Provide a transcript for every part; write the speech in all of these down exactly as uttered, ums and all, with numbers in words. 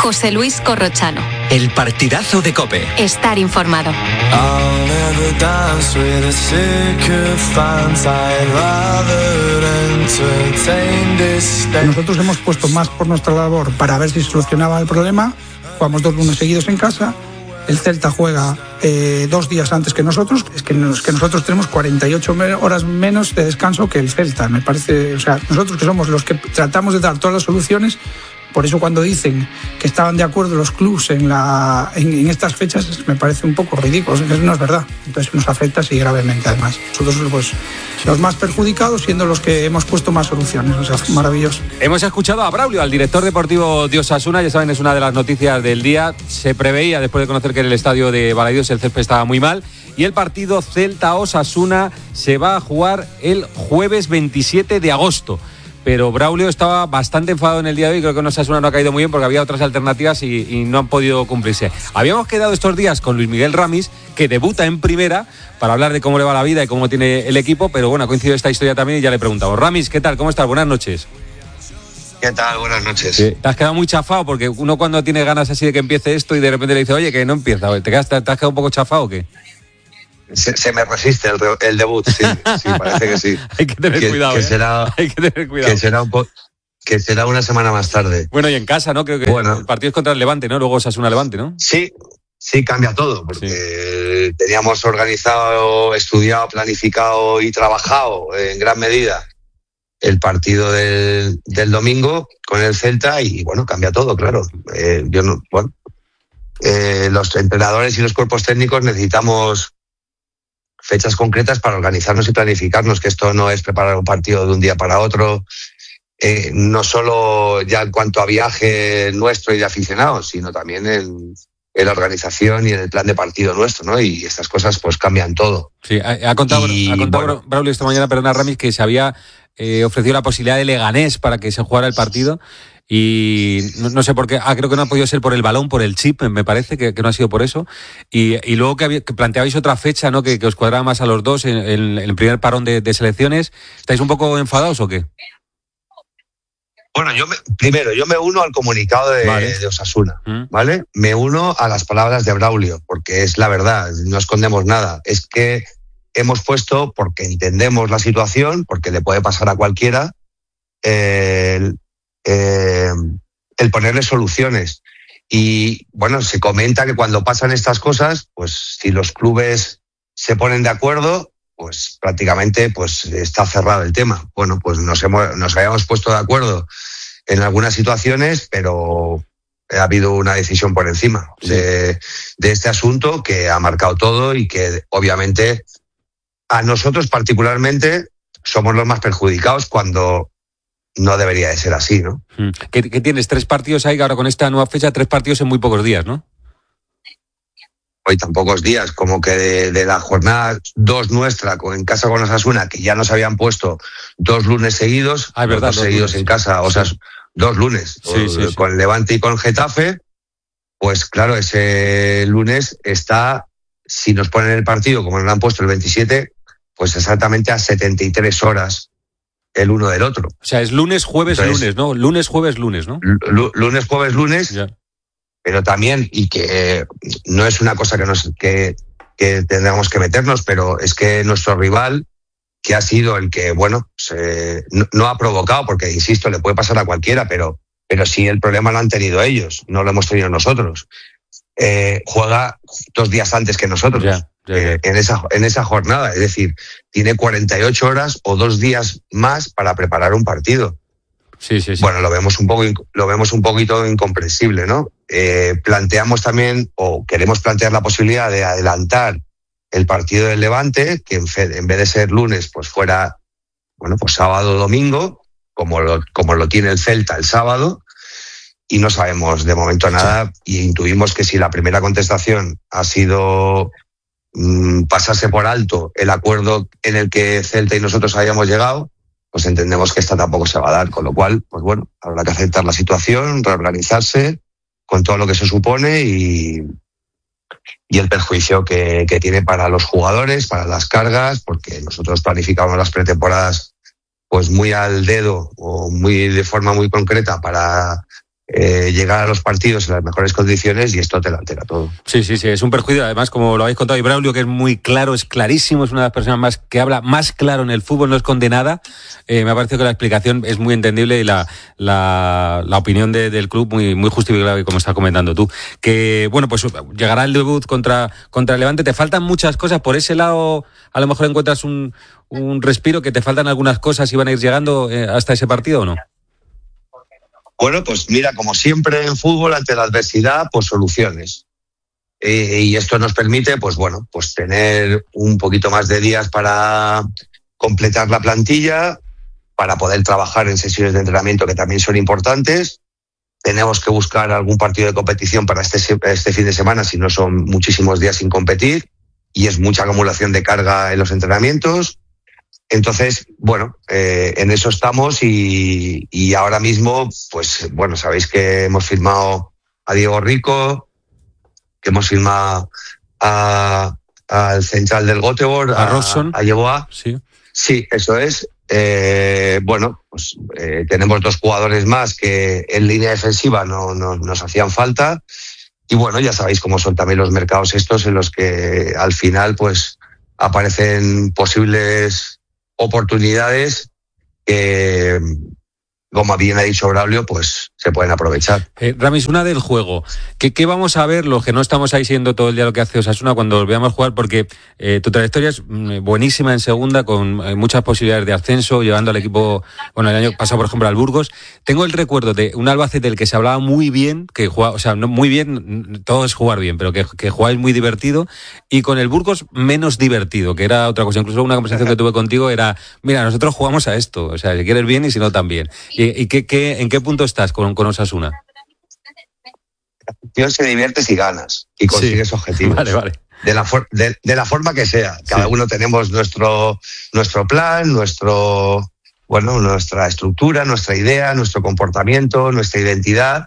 José Luis Corrochano. El partidazo de COPE. Estar informado. Nosotros hemos puesto más por nuestra labor para ver si solucionaba el problema. Jugamos dos lunes seguidos en casa. El Celta juega eh, dos días antes que nosotros. Es que, nos, que nosotros tenemos cuarenta y ocho horas menos de descanso que el Celta. Me parece, o sea, nosotros que somos los que tratamos de dar todas las soluciones. Por eso cuando dicen que estaban de acuerdo los clubs en, la, en, en estas fechas, me parece un poco ridículo, no es verdad. Entonces nos afecta sí gravemente además. Nosotros pues los más perjudicados siendo los que hemos puesto más soluciones, o sea, maravilloso. Hemos escuchado a Braulio, al director deportivo de Osasuna, ya saben, es una de las noticias del día. Se preveía, después de conocer que en el estadio de Balaídos el césped estaba muy mal, y el partido Celta-Osasuna se va a jugar el jueves veintisiete de agosto. Pero Braulio estaba bastante enfadado en el día de hoy. Creo que en Osasuna no ha caído muy bien porque había otras alternativas y, y no han podido cumplirse. Habíamos quedado estos días con Luis Miguel Ramis, que debuta en primera, para hablar de cómo le va la vida y cómo tiene el equipo, pero bueno, ha coincidido esta historia también y ya le preguntamos. Ramis, ¿qué tal? ¿Cómo estás? Buenas noches. ¿Qué tal? Buenas noches. Sí. Te has quedado muy chafado porque uno cuando tiene ganas así de que empiece esto y de repente le dice, oye, que no empieza. ¿Te, quedas, te, te has quedado un poco chafado o qué? Se, se me resiste el, el debut, sí, sí, parece que sí. Hay que tener que, cuidado, que ¿eh? será, Hay que tener cuidado. Que será un po- que será una semana más tarde. Bueno, y en casa, ¿no? Creo que bueno, el partido es contra el Levante, ¿no? Luego Osasuna Levante, ¿no? Sí, sí, cambia todo, porque sí. Teníamos organizado, estudiado, planificado y trabajado en gran medida el partido del, del domingo con el Celta y, bueno, cambia todo, claro. Eh, yo no, bueno, eh, los entrenadores y los cuerpos técnicos necesitamos fechas concretas para organizarnos y planificarnos, que esto no es preparar un partido de un día para otro, eh, no solo ya en cuanto a viaje nuestro y de aficionados, sino también en, en la organización y en el plan de partido nuestro, ¿no? Y estas cosas pues cambian todo. Sí, ha, ha contado, y, ha contado bueno, Braulio esta mañana, perdona Ramis, que se había eh, ofrecido la posibilidad de Leganés para que se jugara el partido. Y no, no sé por qué, ah, creo que no ha podido ser por el balón, por el chip, me parece, que, que no ha sido por eso. Y, y luego que, había, que planteabais otra fecha, ¿no? Que, que os cuadraba más a los dos en, en, en el primer parón de, de selecciones. ¿Estáis un poco enfadados o qué? Bueno, yo me, primero, yo me uno al comunicado de, vale. de Osasuna, ¿Mm? ¿vale? Me uno a las palabras de Braulio, porque es la verdad, no escondemos nada. Es que hemos puesto, porque entendemos la situación, porque le puede pasar a cualquiera, eh, Eh, el ponerle soluciones. Y bueno, se comenta que cuando pasan estas cosas, pues si los clubes se ponen de acuerdo, pues prácticamente pues está cerrado el tema. Bueno, pues nos hemos, nos habíamos puesto de acuerdo en algunas situaciones, pero ha habido una decisión por encima sí. de, de este asunto que ha marcado todo y que obviamente a nosotros particularmente somos los más perjudicados cuando no debería de ser así, ¿no? ¿Qué, qué tienes? Tres partidos ahí, ahora con esta nueva fecha, tres partidos en muy pocos días, ¿no? Hoy tan pocos días, como que de, de la jornada dos nuestra, con, en casa con Osasuna, que ya nos habían puesto dos lunes seguidos, ah, es verdad, dos, dos seguidos lunes. en casa, o sea, dos lunes, sí, sí, sí. con Levante y con Getafe, pues claro, ese lunes está, si nos ponen el partido, como nos lo han puesto el veintisiete, pues exactamente a setenta y tres horas el uno del otro. O sea, es lunes, jueves, Entonces, lunes, ¿no? Lunes, jueves, lunes, ¿no? L- lunes, jueves, lunes, ya. Pero también, y que no es una cosa que, nos, que, que tendríamos que meternos, pero es que nuestro rival, que ha sido el que, bueno, se, no, no ha provocado, porque, insisto, le puede pasar a cualquiera, pero, pero sí el problema lo han tenido ellos, no lo hemos tenido nosotros. Eh, juega dos días antes que nosotros. Ya. Ya, ya. Eh, en esa en esa jornada, es decir, tiene cuarenta y ocho horas o dos días más para preparar un partido. Sí, sí, sí. Bueno, lo vemos un poco lo vemos un poquito incomprensible, ¿no? Eh, planteamos también o queremos plantear la posibilidad de adelantar el partido del Levante, que en, fe, en vez de ser lunes, pues fuera, bueno, pues sábado o domingo, como lo como lo tiene el Celta el sábado. Y no sabemos de momento nada y intuimos que si la primera contestación ha sido pasarse por alto el acuerdo en el que Celta y nosotros habíamos llegado, pues entendemos que esta tampoco se va a dar, con lo cual, pues bueno, habrá que aceptar la situación, reorganizarse con todo lo que se supone y, y el perjuicio que, que tiene para los jugadores, para las cargas, porque nosotros planificamos las pretemporadas pues muy al dedo o muy de forma muy concreta para eh, llegar a los partidos en las mejores condiciones y esto te lo altera todo. Sí, sí, sí, es un perjuicio, además, como lo habéis contado, y Braulio, que es muy claro, es clarísimo, es una de las personas más que habla más claro en el fútbol, no esconde nada. Eh, me ha parecido que la explicación es muy entendible y la, la, la opinión de, del club muy, muy justificable, como estás comentando tú. Que, bueno, pues llegará el debut contra, contra el Levante, te faltan muchas cosas, por ese lado a lo mejor encuentras un, un respiro, que te faltan algunas cosas y van a ir llegando eh, hasta ese partido, ¿o no? Bueno, pues mira, como siempre en fútbol, ante la adversidad, pues soluciones. Eh, y esto nos permite, pues bueno, pues tener un poquito más de días para completar la plantilla, para poder trabajar en sesiones de entrenamiento que también son importantes. Tenemos que buscar algún partido de competición para este, este fin de semana, si no son muchísimos días sin competir, y es mucha acumulación de carga en los entrenamientos. Entonces, bueno, eh, en eso estamos y, y ahora mismo, pues bueno, sabéis que hemos firmado a Diego Rico, que hemos firmado a, al central del Göteborg, a, a Rosson, a Yeboah. Sí. Sí, eso es. Eh, bueno, pues eh, tenemos dos jugadores más que en línea defensiva no, no nos hacían falta. Y bueno, ya sabéis cómo son también los mercados estos en los que al final pues aparecen posibles oportunidades que, como bien ha dicho Braulio, pues se pueden aprovechar. Eh, Ramis, una del juego. ¿Qué, ¿Qué vamos a ver los que no estamos ahí siguiendo todo el día lo que hace Osasuna cuando los veamos jugar? Porque eh, tu trayectoria es buenísima en segunda, con eh, muchas posibilidades de ascenso, llevando al equipo, bueno, el año pasado, por ejemplo, al Burgos. Tengo el recuerdo de un Albacete del que se hablaba muy bien, que jugaba, o sea, no muy bien, todo es jugar bien, pero que, que jugáis muy divertido, y con el Burgos menos divertido, que era otra cosa. Incluso una conversación que tuve contigo era, mira, nosotros jugamos a esto, o sea, si quieres bien y si no también. ¿Y, y qué, qué, en qué punto estás con, con Osasuna? Tío, se divierte si ganas y consigues sí. objetivos. Vale, vale. De la, for- de, de la forma que sea. Cada sí. uno tenemos nuestro, nuestro plan, nuestro, bueno, nuestra estructura, nuestra idea, nuestro comportamiento, nuestra identidad.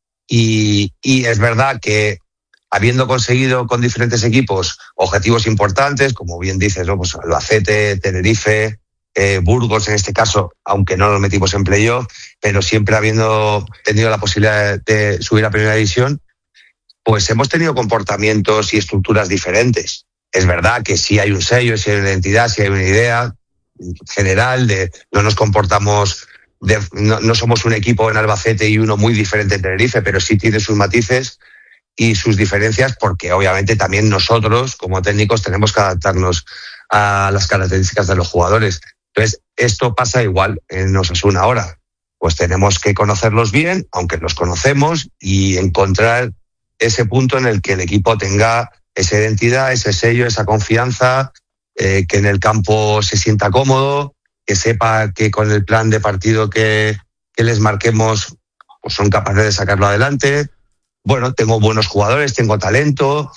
Y, y es verdad que habiendo conseguido con diferentes equipos objetivos importantes, como bien dices, ¿no? Pues Albacete, Tenerife, Eh, Burgos en este caso, aunque no nos metimos en playoff, pero siempre habiendo tenido la posibilidad de subir a primera división, pues hemos tenido comportamientos y estructuras diferentes. Es verdad que sí hay un sello, sí hay una identidad, sí hay una idea general de no nos comportamos, de, no, no somos un equipo en Albacete y uno muy diferente en Tenerife, pero sí tiene sus matices y sus diferencias, porque obviamente también nosotros como técnicos tenemos que adaptarnos a las características de los jugadores. Entonces, esto pasa igual en Osasuna ahora. Pues tenemos que conocerlos bien, aunque los conocemos, y encontrar ese punto en el que el equipo tenga esa identidad, ese sello, esa confianza, eh, que en el campo se sienta cómodo, que sepa que con el plan de partido que, que les marquemos, pues son capaces de sacarlo adelante. Bueno, tengo buenos jugadores, tengo talento,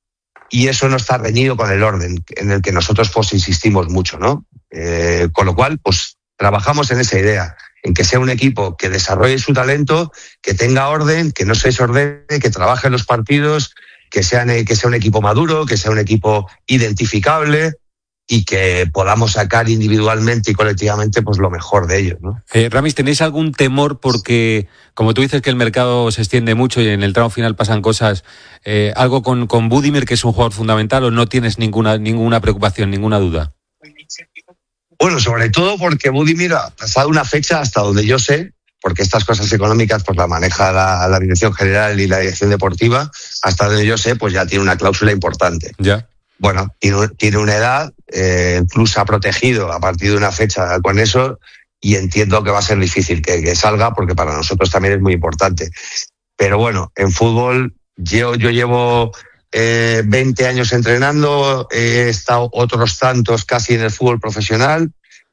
y eso no está reñido con el orden, en el que nosotros pues insistimos mucho, ¿no? Eh, con lo cual, pues trabajamos en esa idea, en que sea un equipo que desarrolle su talento, que tenga orden, que no se desordene, que trabaje en los partidos, que sea, que sea un equipo maduro, que sea un equipo identificable y que podamos sacar individualmente y colectivamente pues lo mejor de ellos, ¿no? Eh, Ramis, ¿tenéis algún temor? Porque, como tú dices que el mercado se extiende mucho y en el tramo final pasan cosas, eh, algo con, con Budimir, que es un jugador fundamental, ¿o no tienes ninguna, ninguna preocupación, ninguna duda? Bueno, sobre todo porque Budimir ha pasado una fecha hasta donde yo sé, porque estas cosas económicas pues la maneja la, la dirección general y la dirección deportiva, hasta donde yo sé pues ya tiene una cláusula importante. Ya. Bueno, tiene, tiene una edad, eh, el club se ha protegido a partir de una fecha con eso y entiendo que va a ser difícil que, que salga porque para nosotros también es muy importante. Pero bueno, en fútbol yo, yo llevo eh, veinte años entrenando, he estado otros tantos casi en el fútbol profesional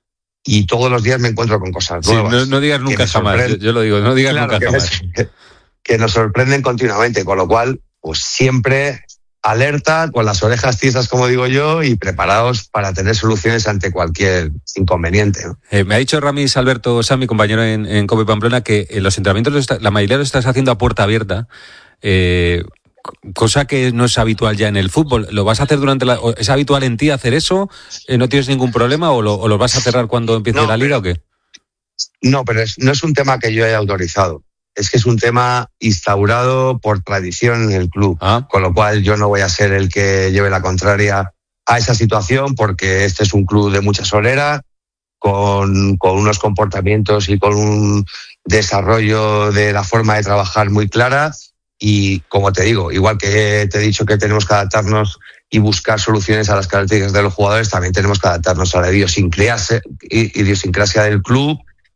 y todos los días me encuentro con cosas nuevas. Sí, no, no digas nunca jamás, yo, yo lo digo, no digas claro, nunca que jamás. Es, que nos sorprenden continuamente, con lo cual pues siempre alerta, con las orejas tiesas, como digo yo, y preparados para tener soluciones ante cualquier inconveniente, ¿no? Eh, me ha dicho Ramis Alberto San, mi compañero en, en COPE Pamplona, que en los entrenamientos los está, la mayoría los estás haciendo a puerta abierta, eh, cosa que no es habitual ya en el fútbol. ¿Lo vas a hacer durante la... ¿Es habitual en ti hacer eso? Eh, ¿No tienes ningún problema o lo, o lo vas a cerrar cuando empiece no, la liga pero, o qué? No, pero es, no es un tema que yo haya autorizado. es que es un tema instaurado por tradición en el club, ah. con lo cual yo no voy a ser el que lleve la contraria a esa situación, porque este es un club de mucha solera, con, con unos comportamientos y con un desarrollo de la forma de trabajar muy clara. Y como te digo, igual que te he dicho que tenemos que adaptarnos y buscar soluciones a las características de los jugadores, también tenemos que adaptarnos a la idiosincrasia, idiosincrasia del club.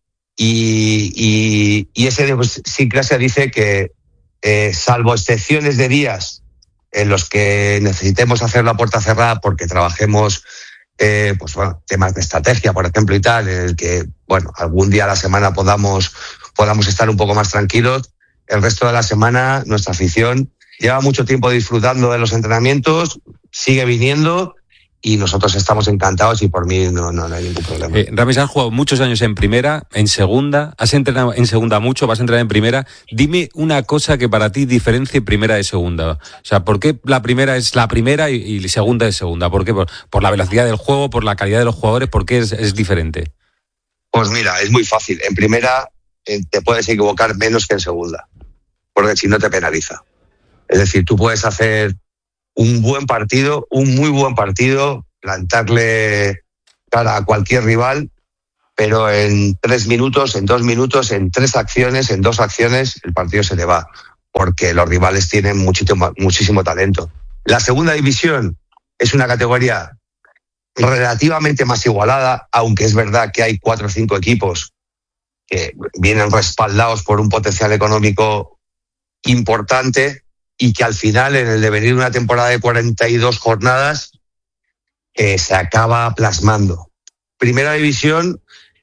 Y, y, y esa idiosincrasia dice que, eh, salvo excepciones de días en los que necesitemos hacer la puerta cerrada porque trabajemos eh, pues bueno, temas de estrategia, por ejemplo, y tal, en el que bueno, algún día a la semana podamos, podamos estar un poco más tranquilos, el resto de la semana nuestra afición lleva mucho tiempo disfrutando de los entrenamientos, sigue viniendo y nosotros estamos encantados y por mí no, no, no hay ningún problema. Eh, Ramis, has jugado muchos años en primera, en segunda, has entrenado en segunda mucho, vas a entrenar en primera. Dime una cosa que para ti diferencie primera de segunda. O sea, ¿por qué la primera es la primera y, y segunda es segunda? ¿Por qué? ¿Por, por la velocidad del juego, por la calidad de los jugadores? ¿Por qué es, es diferente? Pues mira, es muy fácil. En primera eh, te puedes equivocar menos que en segunda, porque si no te penaliza. Es decir, tú puedes hacer un buen partido, un muy buen partido, plantarle cara a cualquier rival, pero en tres minutos, en dos minutos, en tres acciones, en dos acciones, el partido se te va, porque los rivales tienen muchísimo, muchísimo talento. La segunda división es una categoría relativamente más igualada, aunque es verdad que hay cuatro o cinco equipos que vienen respaldados por un potencial económico importante, y que al final, en el devenir de una temporada de cuarenta y dos jornadas, eh, se acaba plasmando. Primera división,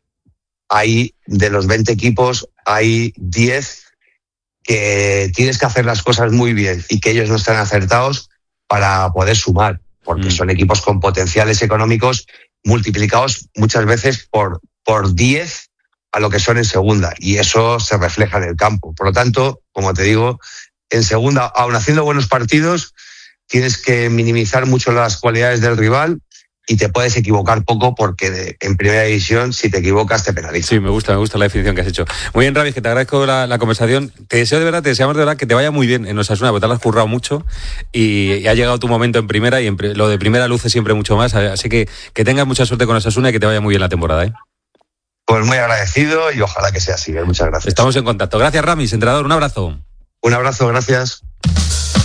hay de los veinte equipos, hay diez que tienes que hacer las cosas muy bien y que ellos no están acertados para poder sumar, porque mm. son equipos con potenciales económicos multiplicados muchas veces por, por diez a lo que son en segunda, y eso se refleja en el campo. Por lo tanto, como te digo, en segunda, aun haciendo buenos partidos, tienes que minimizar mucho las cualidades del rival y te puedes equivocar poco, porque en primera división, si te equivocas, te penaliza. Sí, me gusta, me gusta la definición que has hecho. Muy bien, Ramis, que te agradezco la, la conversación. Te deseo de verdad, te deseamos de verdad que te vaya muy bien en Osasuna, porque te lo has currado mucho y, y ha llegado tu momento en primera, y en, lo de primera luce siempre mucho más. Así que que tengas mucha suerte con Osasuna y que te vaya muy bien la temporada, ¿eh? Pues muy agradecido y ojalá que sea así. Muchas gracias. Estamos en contacto. Gracias, Ramis, entrenador. Un abrazo. Un abrazo, gracias.